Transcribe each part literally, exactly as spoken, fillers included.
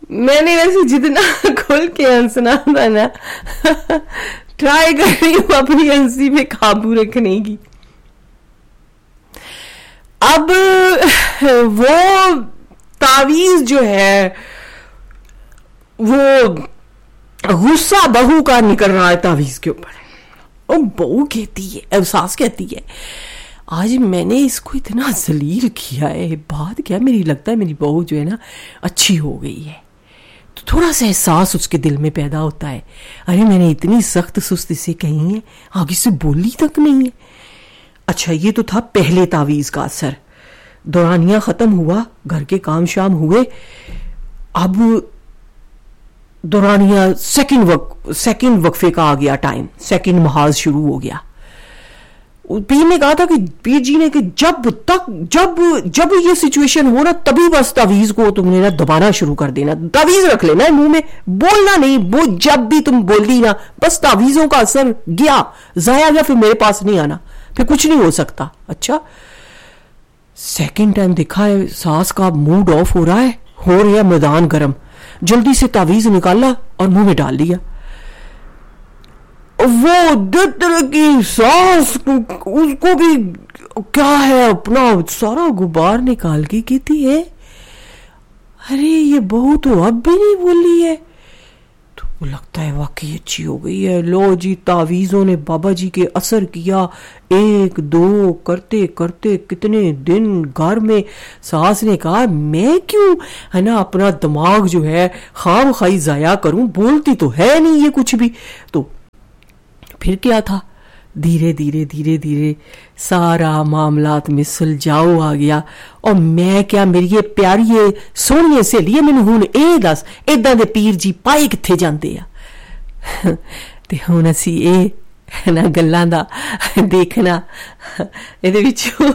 میں نے ویسے جتنا کھل کے ہنسنا تھا نا ٹرائی کر رہی ہوں اپنی ہنسی پہ قابو رکھنے کی. اب وہ تعویذ جو ہے وہ غصہ بہو کا نکل رہا ہے تعویذ کے اوپر. اور بہو کہتی ہے, احساس کہتی ہے, آج میں نے اس کو اتنا ذلیل کیا ہے, بات کیا میری لگتا ہے میری بہو جو ہے نا اچھی ہو گئی ہے. تو تھوڑا سا احساس اس کے دل میں پیدا ہوتا ہے, ارے میں نے اتنی سخت سست اسے کہی ہے, آگے سے بولی تک نہیں ہے. اچھا یہ تو تھا پہلے تعویذ کا اثر. دورانیہ ختم ہوا, گھر کے کام شام ہوئے. اب دورانیہ سیکنڈ وق سیکنڈ وقفے کا آ گیا ٹائم, سیکنڈ محاذ شروع ہو گیا. پیر نے کہا تھا کہ پیر جی نے کہ جب تک جب جب یہ سچویشن ہو نا تبھی بس تعویذ کو تم نے نا دبانا شروع کر دینا, تعویذ رکھ لینا منہ میں, بولنا نہیں. وہ جب بھی تم بول دی نا بس تعویذوں کا اثر گیا, ضائع گیا, پھر میرے پاس نہیں آنا, پھر کچھ نہیں ہو سکتا. اچھا سیکنڈ ٹائم دیکھا ہے ساس کا موڈ آف ہو رہا ہے, ہو رہا ہے میدان گرم. جلدی سے تعویذ نکالا اور منہ میں ڈال دیا. وہ در کی ساس اس کو بھی کیا ہے اپنا سارا غبار نکال کے کہتی ہے ارے یہ بہو تو اب بھی نہیں بولی ہے. تو وہ لگتا ہے واقعی اچھی ہو گئی ہے. لو جی تعویذوں نے بابا جی کے اثر کیا, ایک دو کرتے کرتے کتنے دن گھر میں. ساس نے کہا میں کیوں ہے نا اپنا دماغ جو ہے خام خائی ضائع کروں, بولتی تو ہے نہیں یہ کچھ بھی. تو پھر کیا تھا, دھیرے دھیرے دھیرے دھیرے سارا معاملات میں سلجھاؤ آ گیا. اور میں کیا میری یہ پیاری یہ سونی سے لیے میں ہوں اے دس ایداں دے پیر جی پائے کتھے جاندے آ. تے ہن اسی اے نا گلاں دا دیکھنا ایدے وچوں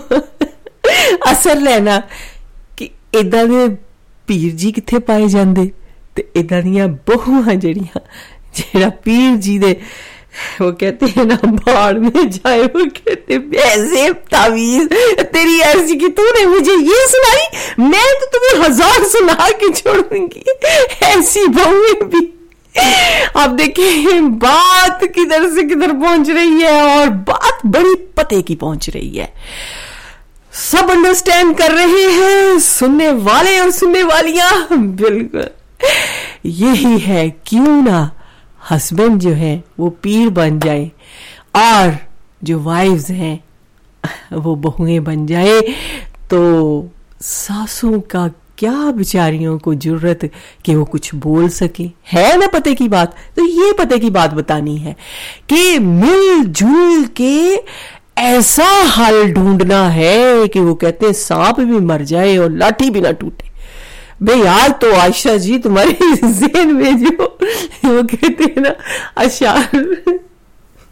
اثر لینا کہ ایداں دے پیر جی کتھے پائے جاندے تے ایداں دیاں بہواں جڑیاں جڑا پیر جی دے وہ کہتے ہیں نا باڑ میں جائے, وہ کہتے ایسے تعویذ تیری ایسی کہ تو نے مجھے یہ سنائی, میں تو تمہیں ہزار سنا کے چھوڑوں گی, ایسی بہویں بھی. اب دیکھیں بات کدھر سے کدھر پہنچ رہی ہے, اور بات بڑی پتے کی پہنچ رہی ہے. سب انڈرسٹینڈ کر رہے ہیں, سننے والے اور سننے والیاں. بالکل یہی ہے, کیوں نہ ہسبینڈ جو ہے وہ پیر بن جائے اور جو وائفز ہیں وہ بہویں بن جائے. تو ساسوں کا کیا بیچاریوں کو جرت کہ وہ کچھ بول سکے, ہے نا پتے کی بات. تو یہ پتے کی بات بتانی ہے کہ مل جل کے ایسا حل ڈھونڈنا ہے کہ وہ کہتے ہیں سانپ بھی مر جائے اور لاٹھی بھی نہ ٹوٹے. بے یار تو عائشہ جی تمہارے ذہن میں جو وہ کہتے ہیں نا اشعار